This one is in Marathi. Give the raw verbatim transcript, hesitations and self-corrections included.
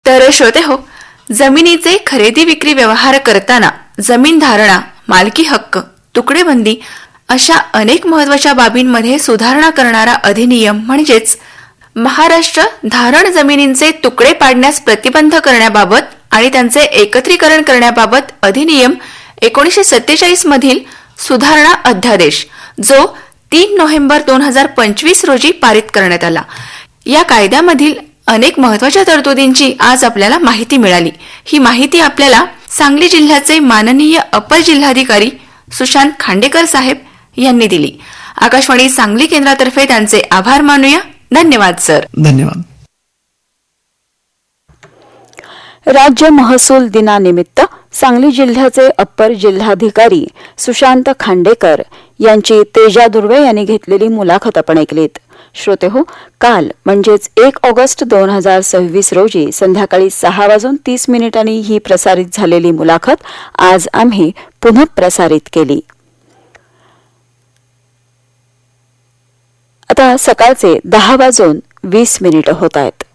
तर श्रोते हो, जमिनीचे खरेदी विक्री व्यवहार करताना जमीन धारणा, मालकी हक्क, तुकडेबंदी अशा अनेक महत्वाच्या बाबींमध्ये सुधारणा करणारा अधिनियम म्हणजेच महाराष्ट्र धारण जमिनींचे तुकडे पाडण्यास प्रतिबंध करण्याबाबत आणि त्यांचे एकत्रीकरण करण्याबाबत अधिनियम एकोणीसशे सत्तेचाळीस मधील सुधारणा अध्यादेश जो तीन नोव्हेंबर दोन हजार पंचवीस रोजी पारित करण्यात आला. या कायद्यामधील अनेक महत्वाच्या तरतुदींची आज आपल्याला माहिती मिळाली. ही माहिती आपल्याला सांगली जिल्ह्याचे माननीय अपर जिल्हाधिकारी सुशांत खांडेकर साहेब यांनी दिली. आकाशवाणी सांगली केंद्रातर्फे त्यांचे आभार मानूया. धन्यवाद सर. धन्यवाद. राज्य महसूल दिनानिमित्त सांगली जिल्ह्याचे अप्पर जिल्हाधिकारी सुशांत खांडेकर यांची तेजा दुर्वे यांनी घेतलेली मुलाखत आपण ऐकलीत. श्रोते हो, काल म्हणजेच एक ऑगस्ट दोन हजार सव्वीस रोजी संध्याकाळी सहा वाजून तीस मिनिटांनी ही प्रसारित झालेली मुलाखत आज आम्ही पुनः प्रसारित केली. आता सकाळचे दहा वाजून वीस मिनिटं होत आहेत.